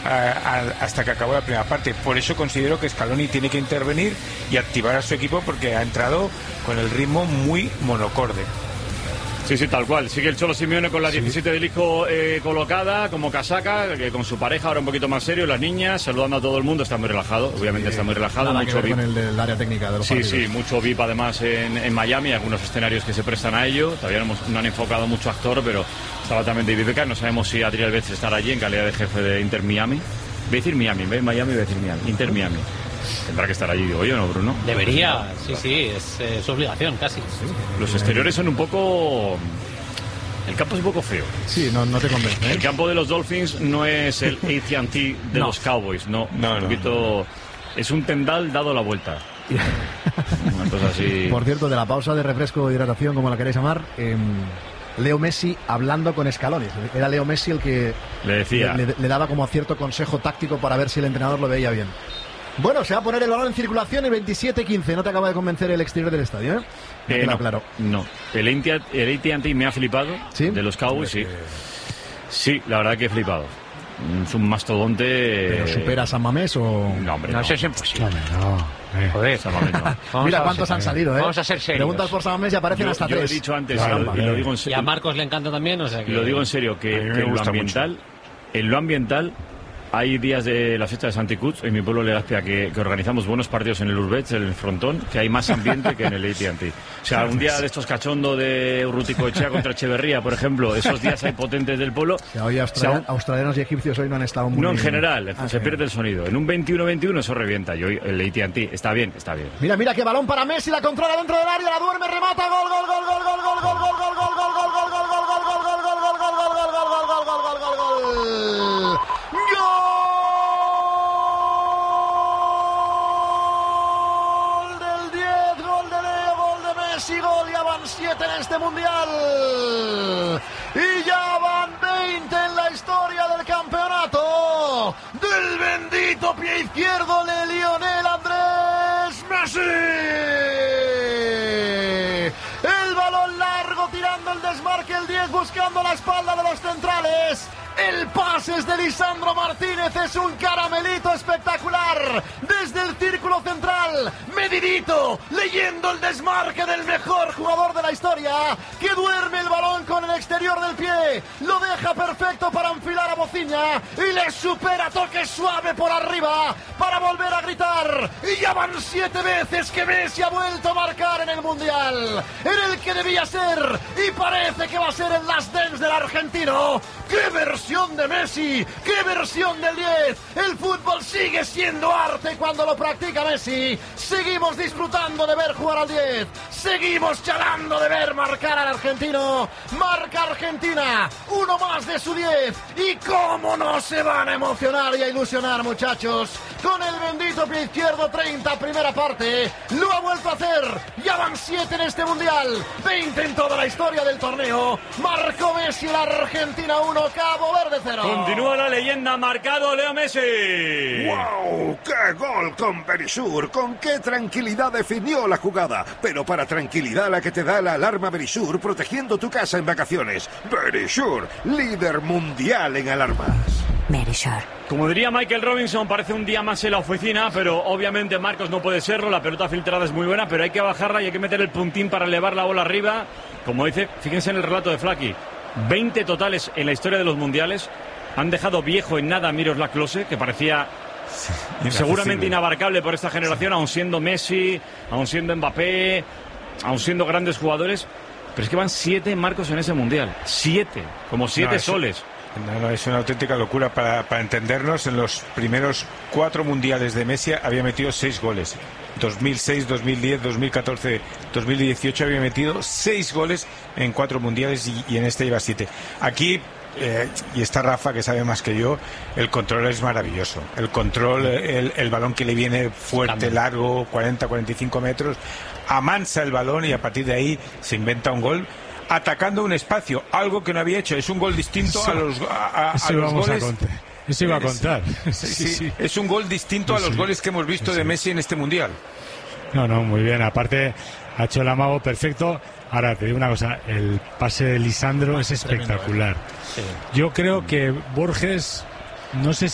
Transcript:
hasta que acabó la primera parte. Por eso considero que Scaloni tiene que intervenir y activar a su equipo, porque ha entrado con el ritmo muy monocorde. Sí, tal cual. Sigue el Cholo Simeone con la 17 del hijo colocada como casaca, que con su pareja ahora un poquito más serio, las niñas, saludando a todo el mundo. Está muy relajado, obviamente está muy relajado. Nada Mucho que ver VIP. con el área técnica de los partidos. Sí, mucho VIP además en Miami, algunos escenarios que se prestan a ello. Todavía no han enfocado mucho actor, pero estaba también David Beckham. No sabemos si Adrián Alves estará allí en calidad de jefe de Inter Miami. Voy a decir Miami, Miami voy a decir Miami, Inter Miami. Tendrá que estar allí, digo yo, ¿no, Bruno? Debería, sí, es su obligación casi. Los exteriores son un poco... El campo es un poco feo. Sí, no te convence, ¿eh? El campo de los Dolphins no es el AT&T de los Cowboys, no. Un poquito... Es un tendal dado la vuelta. Una cosa así... Por cierto, de la pausa de refresco e hidratación, como la queréis llamar, Leo Messi hablando con Scaloni. Era Leo Messi el que le decía, le daba como cierto consejo táctico para ver si el entrenador lo veía bien. Bueno, se va a poner el balón en circulación el 27-15. No te acaba de convencer el exterior del estadio, ¿eh? No, claro. No. El AT&T me ha flipado. ¿Sí? De los Cowboys, sí. Sí, la verdad que he flipado. Es un mastodonte. ¿Pero supera a San Mamés o...? No, hombre, no. Eso es imposible. Joder, San Mamés no. Mira cuántos han salido, ¿eh? Vamos a ser serios. Preguntas por San Mamés y aparecen hasta 3. Yo he dicho antes, y lo digo en serio. Y a Marcos le encanta también, o sea que... Lo digo en serio, que en lo ambiental hay días de la fiesta de Santi Cuts en mi pueblo de Legazpia que organizamos buenos partidos en el Urbech, en el Frontón, que hay más ambiente que en el AT&T. O sea, un día de estos cachondo de Urruticoechea contra Echeverría, por ejemplo, esos días hay potentes del pueblo. O sea, hoy australianos y egipcios hoy no han estado muy... No, en general, se pierde el sonido. En un 21-21 eso revienta. Y hoy el AT&T está bien. Mira, qué balón para Messi, la controla dentro del área, la duerme, remata, gol. Gol del 10, gol de Leo, gol de Messi, gol, ya van 7 en este mundial y ya van 20 en la historia del campeonato del bendito pie izquierdo de Lionel Andrés Messi. El balón largo tirando el desmarque, el 10 buscando la espalda de los centrales. El pase es de Lisandro Martínez, es un caramelito espectacular desde el círculo central, medidito, leyendo el desmarque del mejor jugador de la historia, que duerme el balón con el exterior del pie, lo deja perfecto para enfilar a Bociña y le supera toque suave por arriba para volver a gritar. Y ya van 7 veces que Messi ha vuelto a marcar en el Mundial, en el que debía ser y parece que va a ser el last dance del argentino. ¡Qué versión de Messi! ¡Qué versión del 10! El fútbol sigue siendo arte cuando lo practica Messi. Seguimos disfrutando de ver jugar al 10. Seguimos charlando de ver marcar al argentino. Marca Argentina. Uno más de su 10. Y cómo no se van a emocionar y a ilusionar, muchachos. Con el bendito pie izquierdo, 30, primera parte. Lo ha vuelto a hacer. Ya van 7 en este Mundial. 20 en toda la historia del torneo. Marcó Messi, la Argentina 1, Cabo Verde 0. Continúa la leyenda, marcado Leo Messi. ¡Wow! ¡Qué gol con Verisur! ¡Con qué tranquilidad definió la jugada! Pero para tranquilidad la que te da la alarma Verisur, protegiendo tu casa en vacaciones. Verisur, líder mundial en alarmas. Verisur. Como diría Michael Robinson, parece un día más en la oficina, pero obviamente Marcos no puede serlo. La pelota filtrada es muy buena, pero hay que bajarla y hay que meter el puntín para elevar la bola arriba. Como dice, fíjense en el relato de Flaky, 20 totales en la historia de los mundiales. Han dejado viejo en nada a Miroslav Klose, que parecía seguramente inabarcable por esta generación, aun siendo Messi, aun siendo Mbappé, aun siendo grandes jugadores. Pero es que van 7 Marcos en ese mundial. 7, como 7 soles. No, es una auténtica locura. Para entendernos, en los primeros 4 mundiales de Messi había metido 6 goles. 2006, 2010, 2014, 2018 había metido 6 goles en 4 mundiales y en este lleva 7. Aquí, y está Rafa, que sabe más que yo, el control es maravilloso. El control, el balón que le viene fuerte, largo, 40, 45 metros, amansa el balón y a partir de ahí se inventa un gol atacando un espacio, algo que no había hecho. Es un gol distinto a los goles. Eso iba a contar. Sí. Es un gol distinto a los goles que hemos visto de Messi en este mundial. No, muy bien. Aparte, ha hecho el amago perfecto. Ahora, te digo una cosa. El pase de Lisandro es espectacular. Yo creo que Borges, no sé si